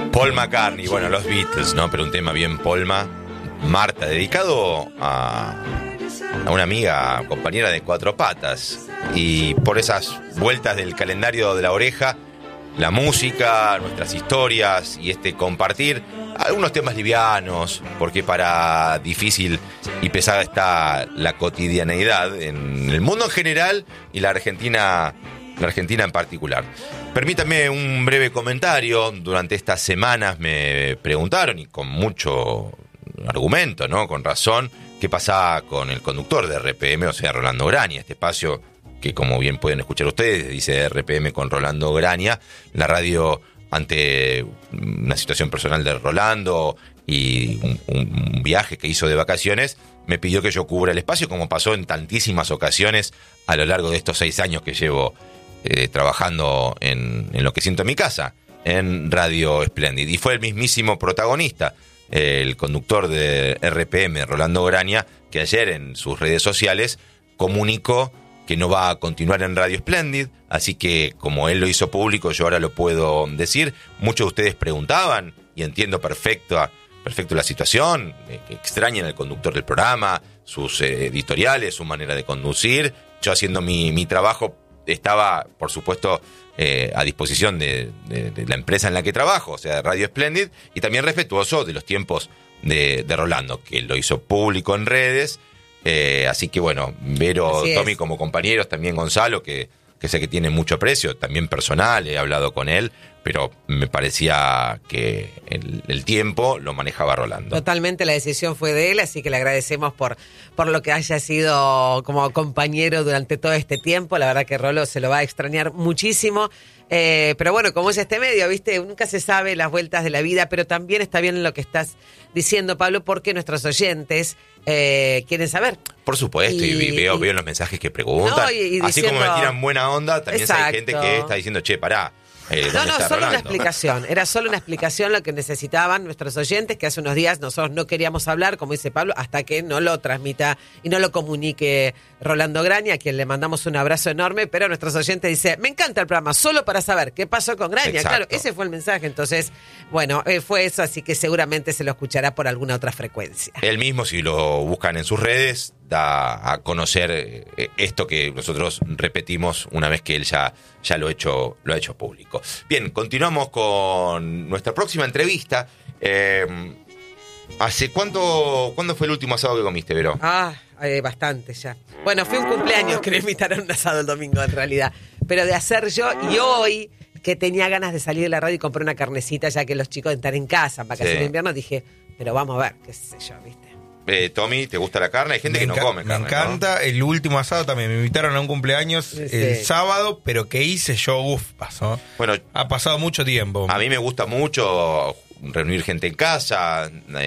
Paul McCartney, bueno, los Beatles, ¿no? Pero un tema bien Paulma. Marta, dedicado a una amiga, compañera de Cuatro Patas. Y por esas vueltas del calendario de la oreja, la música, nuestras historias y compartir algunos temas livianos, porque para difícil y pesada está la cotidianeidad en el mundo en general y la Argentina en particular. Permítame un breve comentario. Durante estas semanas me preguntaron, y con mucho argumento, ¿no? Con razón, qué pasaba con el conductor de RPM, o sea, Rolando Graña, este espacio que, como bien pueden escuchar ustedes, dice RPM con Rolando Graña, la radio ante una situación personal de Rolando y un viaje que hizo de vacaciones, me pidió que yo cubra el espacio, como pasó en tantísimas ocasiones a lo largo de estos 6 años que llevo trabajando en lo que siento en mi casa, en Radio Splendid. Y fue el mismísimo protagonista, el conductor de RPM, Rolando Graña, que ayer en sus redes sociales comunicó que no va a continuar en Radio Splendid, así que como él lo hizo público, yo ahora lo puedo decir. Muchos de ustedes preguntaban, y entiendo perfecto la situación, que extrañan al conductor del programa, sus editoriales, su manera de conducir. Yo, haciendo mi trabajo, estaba, por supuesto, a disposición de la empresa en la que trabajo, o sea, de Radio Splendid, y también respetuoso de los tiempos de Rolando, que lo hizo público en redes. Así que bueno, Vero, Tommy como compañeros, también Gonzalo, que sé que tiene mucho aprecio, también personal, he hablado con él, pero me parecía que el tiempo lo manejaba Rolando. Totalmente, la decisión fue de él, así que le agradecemos por lo que haya sido como compañero durante todo este tiempo. La verdad que Rolo se lo va a extrañar muchísimo. Pero bueno, como es este medio, ¿viste? Nunca se sabe las vueltas de la vida, pero también está bien lo que estás diciendo, Pablo, porque nuestros oyentes quieren saber. Por supuesto, y veo los mensajes que preguntan. No, y así como me tiran buena onda, también hay gente que está diciendo, che, pará. No, solo una explicación. Era solo una explicación lo que necesitaban nuestros oyentes, que hace unos días nosotros no queríamos hablar, como dice Pablo, hasta que no lo transmita y no lo comunique Rolando Graña, a quien le mandamos un abrazo enorme, pero nuestros oyentes dicen, me encanta el programa, solo para saber qué pasó con Graña. Exacto. Claro, ese fue el mensaje. Entonces, bueno, fue eso, así que seguramente se lo escuchará por alguna otra frecuencia. Él mismo, si lo buscan en sus redes, da a conocer esto que nosotros repetimos una vez que él ya lo ha hecho público. Bien, continuamos con nuestra próxima entrevista. ¿Cuándo fue el último asado que comiste, Vero? Bastante ya. Bueno, fue un cumpleaños que me invitaron a un asado el domingo, en realidad. Pero de hacer yo, y hoy, que tenía ganas de salir de la radio y comprar una carnecita, ya que los chicos están en casa, en vacaciones de invierno, dije, pero vamos a ver, qué sé yo, ¿viste? Tommy, ¿te gusta la carne? Hay gente que no come carne. Me encanta, ¿no? El último asado también. Me invitaron a un cumpleaños el sábado, pero ¿qué hice yo? Pasó. Bueno, ha pasado mucho tiempo. A mí me gusta mucho reunir gente en casa.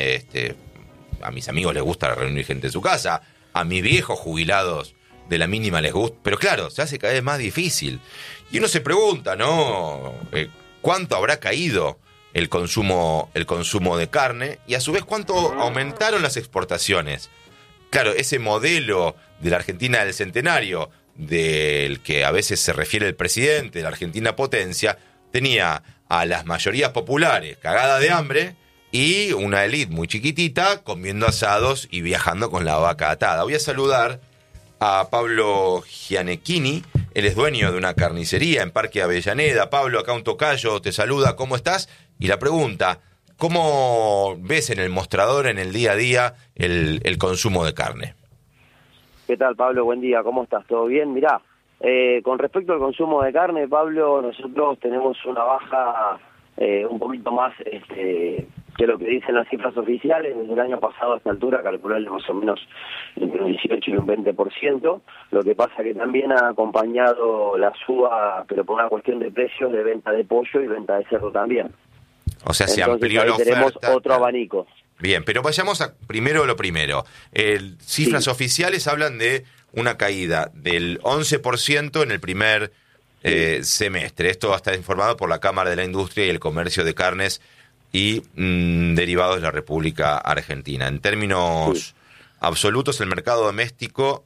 A mis amigos les gusta reunir gente en su casa. A mis viejos jubilados de la mínima les gusta. Pero claro, se hace cada vez más difícil. Y uno se pregunta, ¿no? ¿Cuánto habrá caído el consumo de carne? Y a su vez, ¿cuánto aumentaron las exportaciones? Claro, ese modelo de la Argentina del centenario, del que a veces se refiere el presidente, de la Argentina potencia, tenía a las mayorías populares cagadas de hambre y una élite muy chiquitita comiendo asados y viajando con la vaca atada. Voy a saludar a Pablo Gianecchini. Él es dueño de una carnicería en Parque Avellaneda. Pablo, acá un tocayo, te saluda, ¿cómo estás? Y la pregunta, ¿cómo ves en el mostrador, en el día a día, el consumo de carne? ¿Qué tal, Pablo? Buen día, ¿cómo estás? ¿Todo bien? Mirá, con respecto al consumo de carne, Pablo, nosotros tenemos una baja un poquito más que lo que dicen las cifras oficiales. Desde el año pasado a esta altura calcularle más o menos entre un 18 y un 20%. Lo que pasa que también ha acompañado la suba, pero por una cuestión de precios, de venta de pollo y venta de cerdo también. O sea, se amplió la oferta. Tenemos otro abanico. Bien, pero vayamos a lo primero. Cifras oficiales hablan de una caída del 11% en el primer semestre. Esto está informado por la Cámara de la Industria y el Comercio de Carnes y derivados de la República Argentina. En términos absolutos, el mercado doméstico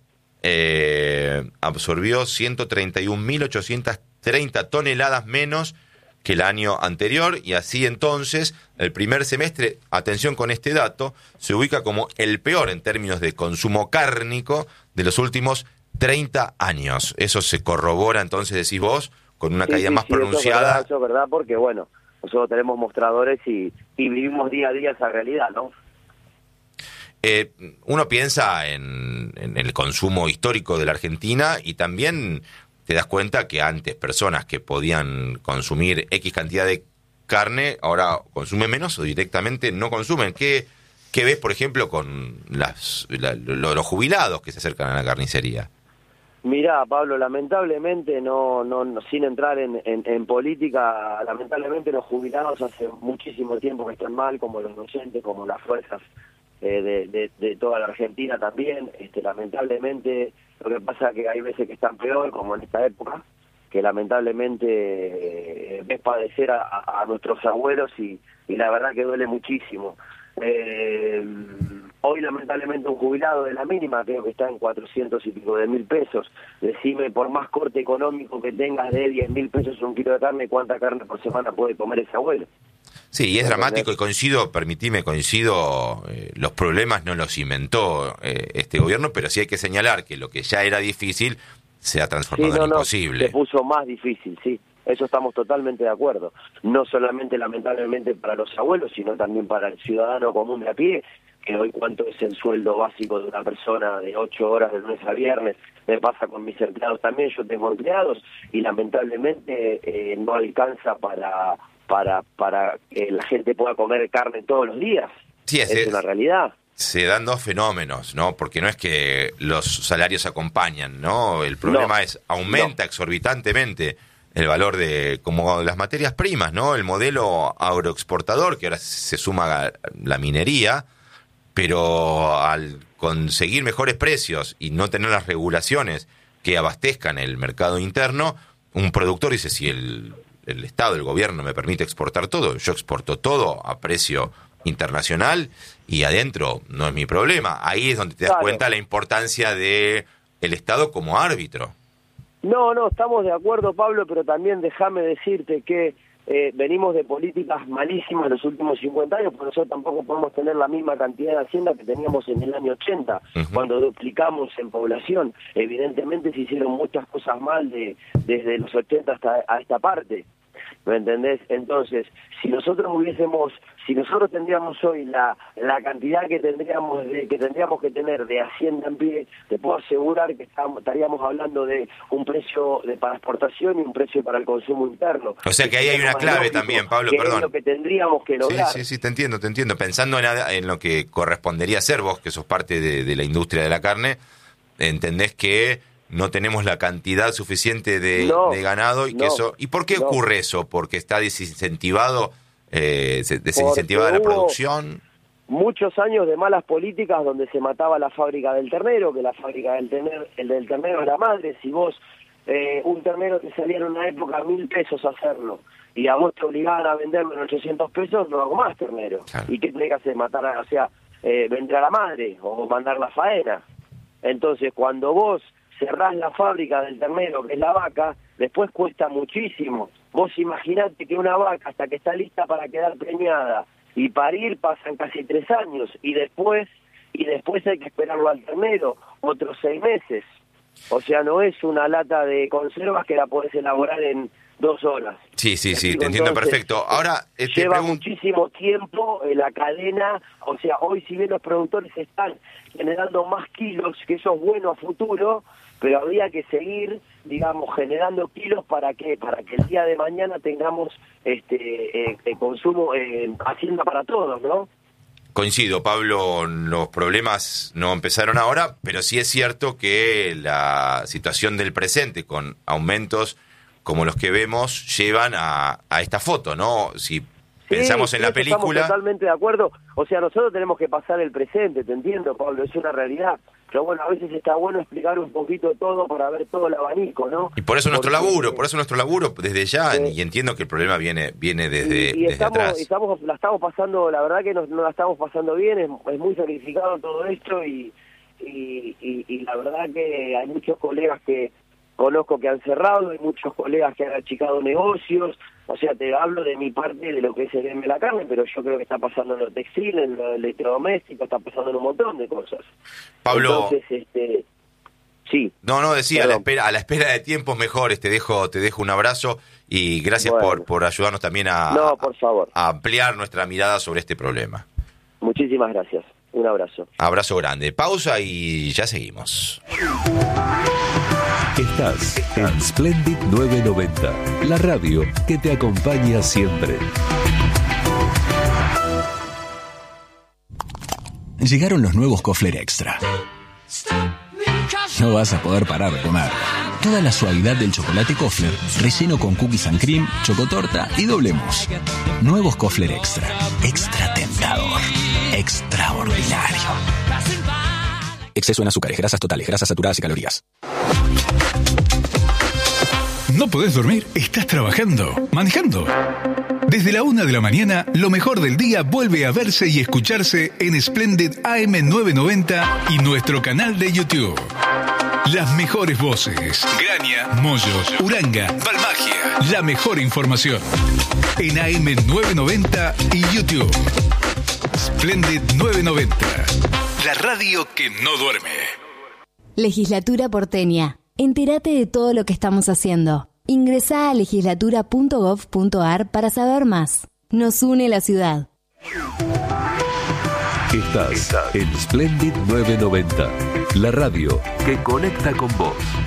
absorbió 131.830 toneladas menos que el año anterior, y así entonces el primer semestre, atención con este dato, se ubica como el peor en términos de consumo cárnico de los últimos 30 años. Eso se corrobora entonces, decís vos, con una caída más pronunciada. Eso es verdad, porque bueno, nosotros tenemos mostradores y vivimos día a día esa realidad, ¿no? Uno piensa en el consumo histórico de la Argentina y también te das cuenta que antes personas que podían consumir X cantidad de carne, ahora consumen menos o directamente no consumen. ¿Qué ves, por ejemplo, con los jubilados que se acercan a la carnicería? Mirá, Pablo, lamentablemente, no sin entrar en política, lamentablemente los jubilados hace muchísimo tiempo que están mal, como los docentes, como las fuerzas de toda la Argentina también. Lamentablemente, lo que pasa es que hay veces que están peor, como en esta época, que lamentablemente ves padecer a nuestros abuelos y la verdad que duele muchísimo. Hoy lamentablemente un jubilado de la mínima creo que está en 400 y pico de mil pesos. Decime, por más corte económico que tengas de 10.000 pesos un kilo de carne, ¿cuánta carne por semana puede comer ese abuelo? Sí, y es dramático y coincido, los problemas no los inventó este gobierno, pero sí hay que señalar que lo que ya era difícil se ha transformado en imposible. Se puso más difícil, sí. Eso estamos totalmente de acuerdo. No solamente, lamentablemente, para los abuelos, sino también para el ciudadano común de a pie, que hoy cuánto es el sueldo básico de una persona de 8 horas de lunes a viernes. Me pasa con mis empleados también, yo tengo empleados, y lamentablemente no alcanza para que la gente pueda comer carne todos los días. Sí, es una realidad. Se dan dos fenómenos, ¿no? Porque no es que los salarios acompañan, ¿no? El problema aumenta exorbitantemente el valor de como las materias primas, ¿no? El modelo agroexportador, que ahora se suma a la minería, pero al conseguir mejores precios y no tener las regulaciones que abastezcan el mercado interno, un productor dice, si el Estado, el gobierno me permite exportar todo, yo exporto todo a precio internacional y adentro no es mi problema. Ahí es donde te das cuenta la importancia de el Estado como árbitro. No, estamos de acuerdo, Pablo, pero también déjame decirte que venimos de políticas malísimas los últimos 50 años, porque nosotros tampoco podemos tener la misma cantidad de hacienda que teníamos en el año 80, cuando duplicamos en población. Evidentemente se hicieron muchas cosas mal desde los 80 hasta a esta parte. ¿Me entendés? Entonces, si nosotros tendríamos hoy la cantidad que tendríamos que tener de hacienda en pie, te puedo asegurar que estaríamos hablando de un precio para exportación y un precio para el consumo interno. O sea que ahí hay una clave también, Pablo, que perdón. Es lo que tendríamos que lograr. Sí, te entiendo. Pensando en lo que correspondería ser vos, que sos parte de la industria de la carne, entendés que no tenemos la cantidad suficiente de ganado y que eso. ¿Y por qué ocurre eso? ¿Porque está desincentivada la producción? Muchos años de malas políticas donde se mataba la fábrica del ternero, que la fábrica del ternero es la madre. Si vos un ternero te salía en una época 1.000 pesos hacerlo y a vos te obligaban a venderlo en 800 pesos, no hago más ternero. Claro. ¿Y qué tenés que hacer? Vender a la madre o mandar la faena. Entonces, cuando vos cerrás la fábrica del ternero, que es la vaca, después cuesta muchísimo. Vos imaginate que una vaca, hasta que está lista para quedar preñada y parir, pasan casi 3 años, y después hay que esperarlo al ternero, otros 6 meses. O sea, no es una lata de conservas que la podés elaborar en 2 horas. Sí, te entiendo perfecto. Ahora lleva muchísimo tiempo la cadena, o sea, hoy si bien los productores están generando más kilos, que eso es bueno a futuro, pero habría que seguir, digamos, generando kilos para que el día de mañana tengamos consumo, hacienda para todos, ¿no? Coincido, Pablo, los problemas no empezaron ahora, pero sí es cierto que la situación del presente con aumentos como los que vemos llevan a esta foto, ¿no? Si pensamos en la película... Estamos totalmente de acuerdo. O sea, nosotros tenemos que pasar el presente, te entiendo, Pablo, es una realidad. Pero bueno, a veces está bueno explicar un poquito todo para ver todo el abanico, ¿no? Y por eso nuestro laburo desde ya, y entiendo que el problema viene desde atrás. La estamos pasando, la verdad que no la estamos pasando bien, es muy sacrificado todo esto y la verdad que hay muchos colegas que conozco que han cerrado, hay muchos colegas que han achicado negocios, O sea, te hablo de mi parte de lo que es el gremio de la carne, pero yo creo que está pasando en lo textil, en lo electrodoméstico, está pasando en un montón de cosas. Pablo... Entonces, sí. No, decía, a la espera de tiempos mejores, te dejo un abrazo y gracias por ayudarnos también por favor, a ampliar nuestra mirada sobre este problema. Muchísimas gracias. Un abrazo. Abrazo grande. Pausa y ya seguimos. Estás en Splendid 990, la radio que te acompaña siempre. Llegaron los nuevos Kofler Extra. No vas a poder parar de comer. Toda la suavidad del chocolate Kofler, relleno con cookies and cream, chocotorta y doble mousse. Nuevos Kofler Extra. Extra tentador. Extraordinario. Exceso en azúcares, grasas totales, grasas saturadas y calorías. ¿No podés dormir? ¿Estás trabajando? ¿Manejando? Desde la 1 de la mañana, lo mejor del día vuelve a verse y escucharse en Splendid AM990 y nuestro canal de YouTube. Las mejores voces. Graña, Moyo, Uranga, Balmagia. La mejor información. En AM990 y YouTube. Splendid 990. La radio que no duerme. Legislatura porteña. Entérate de todo lo que estamos haciendo. Ingresá a legislatura.gov.ar para saber más. Nos une la ciudad. Estás en Splendid 990, la radio que conecta con vos.